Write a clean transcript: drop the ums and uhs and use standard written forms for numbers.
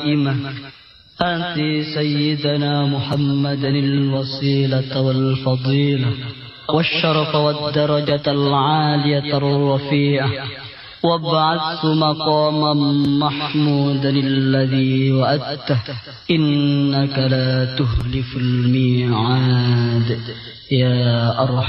الدائمة آتِ سيدنا محمدا الوسيلة والفضيلة والشرف والدرجة العالية الرفيعة، وابعثه مقاما محمودا الذي وعدته، إنك لا تخلف الميعاد يا أرحم